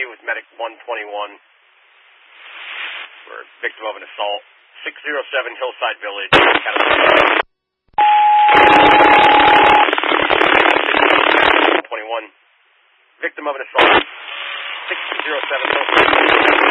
with medic 121 for victim of an assault. 607 Hillside Village. 21. Victim of an assault. 607 Hillside Village.